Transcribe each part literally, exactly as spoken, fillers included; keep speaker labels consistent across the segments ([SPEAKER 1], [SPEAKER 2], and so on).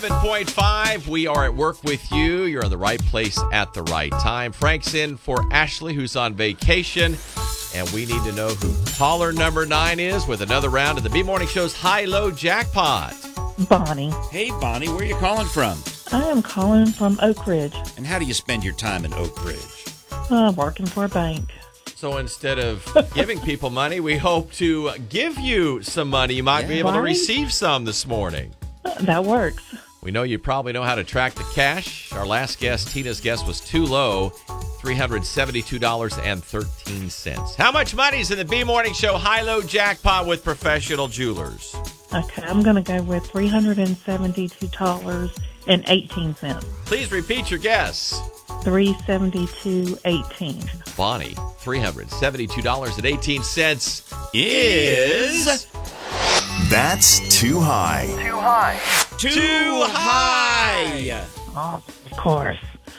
[SPEAKER 1] seven point five, we are at work with you. You're in the right place at the right time. Frank's in for Ashley, who's on vacation. And we need to know who caller number nine is with another round of the B-Morning Show's High-Low Jackpot.
[SPEAKER 2] Bonnie.
[SPEAKER 3] Hey, Bonnie, where are you calling from?
[SPEAKER 2] I am calling from Oak Ridge.
[SPEAKER 3] And how do you spend your time in Oak Ridge?
[SPEAKER 2] Uh, working for a bank.
[SPEAKER 1] So instead of giving people money, we hope to give you some money. You might
[SPEAKER 3] Yeah.
[SPEAKER 1] be able to
[SPEAKER 2] Right?
[SPEAKER 1] receive some this morning.
[SPEAKER 2] Uh, that works.
[SPEAKER 1] We know you probably know how to track the cash. Our last guest, Tina's guess, was too low, three hundred seventy-two dollars and thirteen cents. How much money is in the B-Morning Show High-Low Jackpot with Professional Jewelers?
[SPEAKER 2] Okay, I'm going to go with three hundred seventy-two dollars and eighteen cents.
[SPEAKER 1] Please repeat your guess.
[SPEAKER 2] three hundred seventy-two dollars and eighteen cents.
[SPEAKER 1] Bonnie, three hundred seventy-two dollars and eighteen cents is...
[SPEAKER 4] That's too high.
[SPEAKER 3] Too high.
[SPEAKER 1] Too high!
[SPEAKER 2] Oh, of course.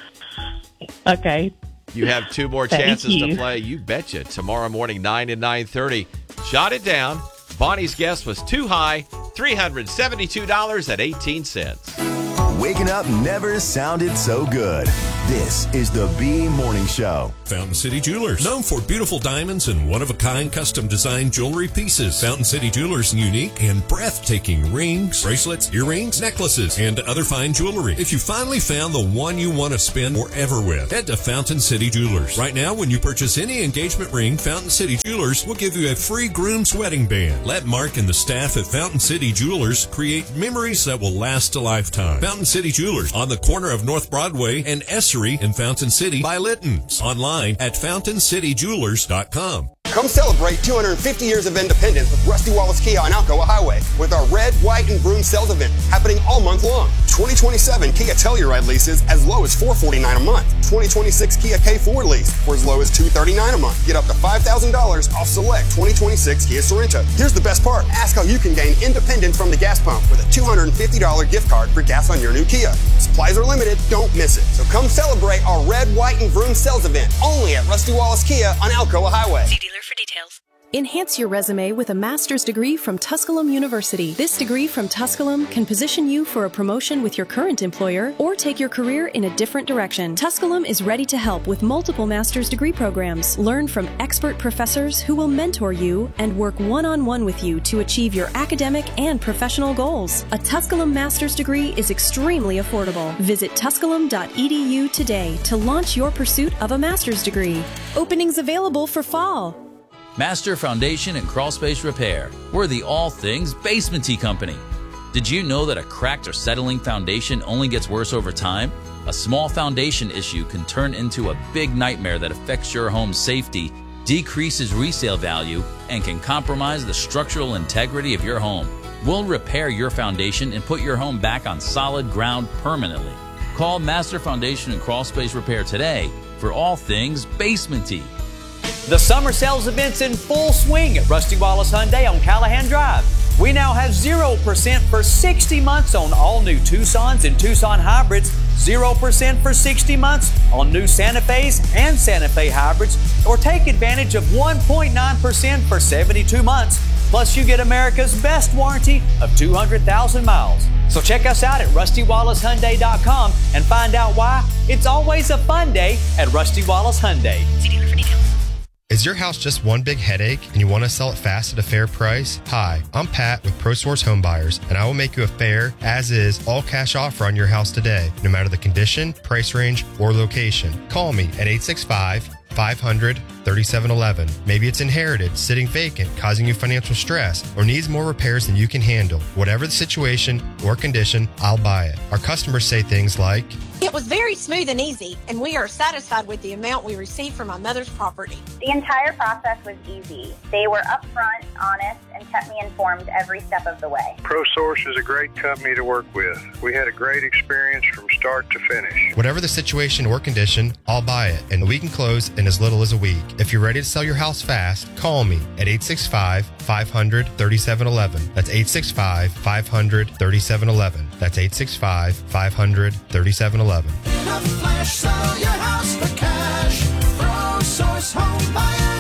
[SPEAKER 2] Okay.
[SPEAKER 1] You have two more
[SPEAKER 2] Thank
[SPEAKER 1] chances to
[SPEAKER 2] you.
[SPEAKER 1] play. You betcha. Tomorrow morning, nine and nine thirty. Jot it down. Bonnie's guess was too high, three hundred seventy-two dollars and eighteen cents.
[SPEAKER 4] Waking up never sounded so good. This is the B-Morning Show.
[SPEAKER 5] Fountain City Jewelers, known for beautiful diamonds and one-of-a-kind custom-designed jewelry pieces. Fountain City Jewelers' unique and breathtaking rings, bracelets, earrings, necklaces, and other fine jewelry. If you finally found the one you want to spend forever with, head to Fountain City Jewelers. Right now, when you purchase any engagement ring, Fountain City Jewelers will give you a free groom's wedding band. Let Mark and the staff at Fountain City Jewelers create memories that will last a lifetime. Fountain City Jewelers on the corner of North Broadway and Essery in Fountain City by Litton's. Online at fountain city jewelers dot com.
[SPEAKER 6] Come celebrate two hundred fifty years of independence with Rusty Wallace Kia on Alcoa Highway with our red, white, and broom sales event happening all month long. twenty twenty-seven Kia Telluride leases as low as four hundred forty-nine dollars a month. twenty twenty-six Kia K four lease for as low as two hundred thirty-nine dollars a month. Get up to five thousand dollars off select twenty twenty-six Kia Sorento. Here's the best part. Ask how you can gain independence from the gas pump with a two hundred fifty dollars gift card for gas on your new Kia. Supplies are limited. Don't miss it. So come celebrate our red, white, and broom sales event only at Rusty Wallace Kia on Alcoa Highway.
[SPEAKER 7] See dealer for details. Enhance your resume with a master's degree from Tusculum University. This degree from Tusculum can position you for a promotion with your current employer or take your career in a different direction. Tusculum is ready to help with multiple master's degree programs. Learn from expert professors who will mentor you and work one-on-one with you to achieve your academic and professional goals. A Tusculum master's degree is extremely affordable. Visit tusculum dot e d u today to launch your pursuit of a master's degree. Openings available for fall.
[SPEAKER 8] Master Foundation and Crawlspace Repair. We're the all things basement-y company. Did you know that a cracked or settling foundation only gets worse over time? A small foundation issue can turn into a big nightmare that affects your home's safety, decreases resale value, and can compromise the structural integrity of your home. We'll repair your foundation and put your home back on solid ground permanently. Call Master Foundation and Crawlspace Repair today for all things basement-y.
[SPEAKER 9] The summer sales event's in full swing at Rusty Wallace Hyundai on Callahan Drive. We now have zero percent for sixty months on all new Tucsons and Tucson hybrids, zero percent for sixty months on new Santa Fe's and Santa Fe hybrids, or take advantage of one point nine percent for seventy-two months. Plus, you get America's best warranty of two hundred thousand miles. So check us out at rusty wallace hyundai dot com and find out why it's always a fun day at Rusty Wallace Hyundai.
[SPEAKER 7] See dealer for details.
[SPEAKER 10] Is your house just one big headache and you want to sell it fast at a fair price? Hi, I'm Pat with ProSource Home Buyers, and I will make you a fair, as-is, all-cash offer on your house today, no matter the condition, price range, or location. Call me at eight six five, five hundred, thirty-seven eleven. Maybe it's inherited, sitting vacant, causing you financial stress, or needs more repairs than you can handle. Whatever the situation or condition, I'll buy it. Our customers say things like,
[SPEAKER 11] "It was very smooth and easy, and we are satisfied with the amount we received from my mother's property."
[SPEAKER 12] The entire process was easy. They were upfront, honest, and kept me informed every step of the way.
[SPEAKER 13] ProSource is a great company to work with. We had a great experience from start to finish.
[SPEAKER 10] Whatever the situation or condition, I'll buy it, and we can close in as little as a week. If you're ready to sell your house fast, call me at eight six five, five hundred, thirty-seven eleven. That's eight six five, five hundred, thirty-seven eleven. That's eight six five, five hundred, thirty-seven eleven.
[SPEAKER 14] In a flash, sell your house for cash. ProSource Home Buyers.
[SPEAKER 15] Hey,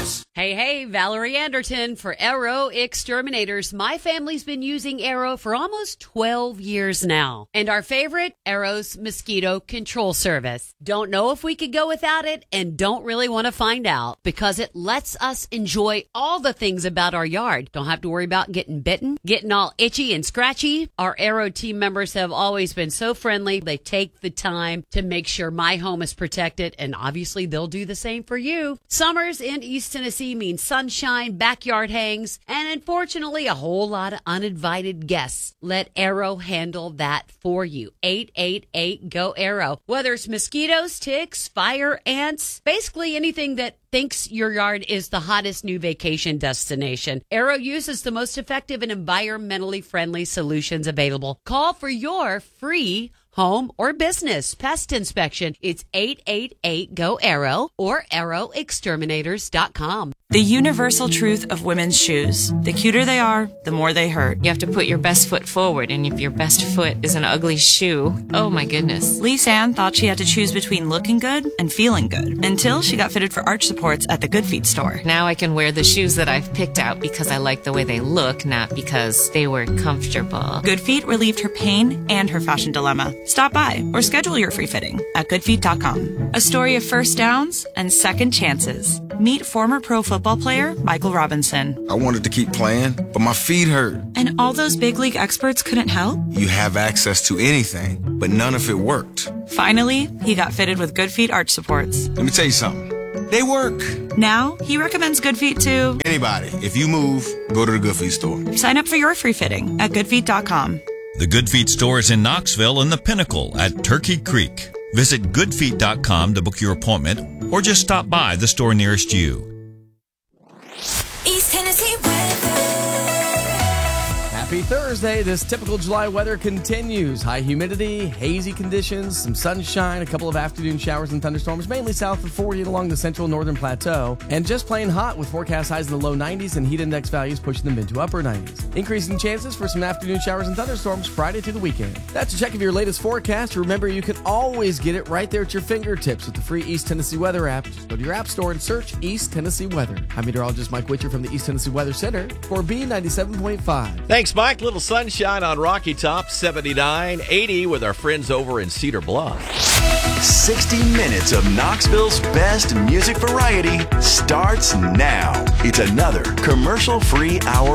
[SPEAKER 14] Hey, hey, Valerie Anderton for Arrow Exterminators. My family's been using Arrow for almost twelve years now. And our favorite, Arrow's Mosquito Control Service. Don't know if we could go without it and don't really want to find out because it lets us enjoy all the things about our yard. Don't have to worry about getting bitten, getting all itchy and scratchy. Our Arrow team members have always been so friendly. They take the time to make sure my home is protected, and obviously they'll do the same for you. Summers in East Tennessee means sunshine, backyard hangs, and unfortunately a whole lot of uninvited guests. Let Arrow handle that for you. eight eight eight, G O, Arrow. Whether it's mosquitoes, ticks, fire, ants, basically anything that thinks your yard is the hottest new vacation destination, Arrow uses the most effective and environmentally friendly solutions available. Call for your free home or business pest inspection. It's eight eight eight, G O, Arrow or arrow exterminators dot com.
[SPEAKER 15] The universal truth of women's shoes. The cuter they are, the more they hurt.
[SPEAKER 16] You have to put your best foot forward, and if your best foot is an ugly shoe, oh my goodness.
[SPEAKER 15] Lise Ann thought she had to choose between looking good and feeling good until she got fitted for arch supports at the Good Feet store.
[SPEAKER 16] Now I can wear the shoes that I've picked out because I like the way they look, not because they were comfortable.
[SPEAKER 15] Good Feet relieved her pain and her fashion dilemma. Stop by or schedule your free fitting at good feet dot com. A story of first downs and second chances. Meet former pro football player Michael Robinson.
[SPEAKER 17] I wanted to keep playing, but my feet hurt.
[SPEAKER 15] And all those big league experts couldn't help?
[SPEAKER 17] You have access to anything, but none of it worked.
[SPEAKER 15] Finally, he got fitted with Good Feet arch supports.
[SPEAKER 17] Let me tell you something. They work.
[SPEAKER 15] Now, he recommends Good Feet to
[SPEAKER 17] anybody. If you move, go to the Good Feet store.
[SPEAKER 15] Sign up for your free fitting at good feet dot com.
[SPEAKER 3] The Good Feet store is in Knoxville and the Pinnacle at Turkey Creek. Visit good feet dot com to book your appointment or just stop by the store nearest you.
[SPEAKER 18] East Tennessee weather.
[SPEAKER 19] Happy Thursday. This typical July weather continues. High humidity, hazy conditions, some sunshine, a couple of afternoon showers and thunderstorms, mainly south of forty and along the central northern plateau, and just plain hot with forecast highs in the low nineties and heat index values pushing them into upper nineties. Increasing chances for some afternoon showers and thunderstorms Friday through the weekend. That's a check of your latest forecast. Remember, you can always get it right there at your fingertips with the free East Tennessee Weather app. Just go to your app store and search East Tennessee Weather. I'm meteorologist Mike Witcher from the East Tennessee Weather Center for B ninety-seven point five.
[SPEAKER 1] Thanks, Mike. Little sunshine on Rocky Top, seventy-nine, eighty with our friends over in Cedar Bluff.
[SPEAKER 4] sixty minutes of Knoxville's best music variety starts now. It's another commercial-free hour